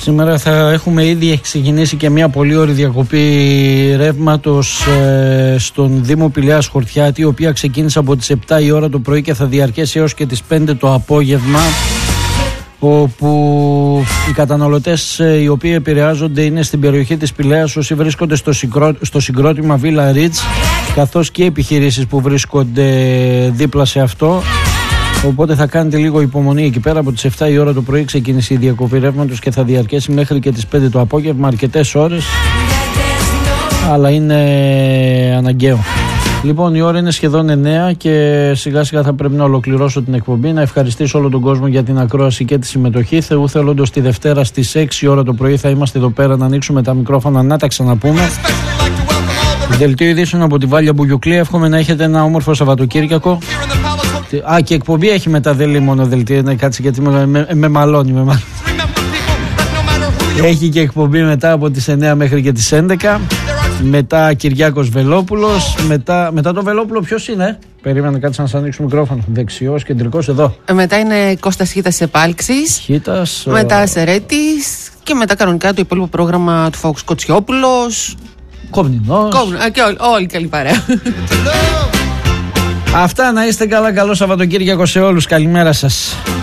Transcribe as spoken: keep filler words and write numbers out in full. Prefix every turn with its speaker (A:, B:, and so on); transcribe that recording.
A: Σήμερα θα έχουμε ήδη έχει ξεκινήσει και μια πολύ ωραία διακοπή ρεύματος ε, στον Δήμο Πηλαιάς Χορτιάτη, η οποία ξεκίνησε από τις επτά η ώρα το πρωί και θα διαρκέσει έως και τις πέντε το απόγευμα, όπου οι καταναλωτές ε, οι οποίοι επηρεάζονται είναι στην περιοχή της Πηλαίας, όσοι βρίσκονται στο, συγκρό, στο συγκρότημα Villa Ridge, καθώς και επιχειρήσεις που βρίσκονται δίπλα σε αυτό. Οπότε θα κάνετε λίγο υπομονή εκεί πέρα. Από τις επτά η ώρα το πρωί ξεκίνησε η διακοπή ρεύματος και θα διαρκέσει μέχρι και τις πέντε το απόγευμα, αρκετές ώρες, αλλά είναι αναγκαίο. Λοιπόν, η ώρα είναι σχεδόν εννιά και σιγά σιγά θα πρέπει να ολοκληρώσω την εκπομπή. Να ευχαριστήσω όλο τον κόσμο για την ακρόαση και τη συμμετοχή. Θεού θέλοντος, τη Δευτέρα στις έξι η ώρα το πρωί θα είμαστε εδώ πέρα να ανοίξουμε τα μικρόφωνα, να τα ξαναπούμε. Δελτίο ειδήσεων από τη Βάλια Μπουγιουκλή. Εύχομαι να έχετε ένα όμορφο Σαββατοκύριακο. Α, και εκπομπή έχει μετά, δεν λέει μόνο δελτίο. Ναι, κάτσε γιατί με, με, με μαλώνει. Με μαλώνει. Έχει και εκπομπή μετά από τις εννιά μέχρι και τις έντεκα. Μετά Κυριάκος Βελόπουλος. Μετά, μετά το Βελόπουλο ποιος είναι? Περίμενε, κάτσε να σας ανοίξω μικρόφωνο. Δεξιός, κεντρικός, εδώ.
B: Μετά είναι Κώστας Χίτας Επάλξης.
A: Χίτας.
B: Μετά Σερέτης. Και μετά κανονικά το υπόλοιπο πρόγραμμα του Φόξ Κοτσιόπουλος.
A: Κομνηνός.
B: Κομνηνός. Και όλοι, όλοι καλή παρέα.
A: Αυτά, να είστε καλά. Καλό Σαββατοκύριακο σε όλους. Καλημέρα σας.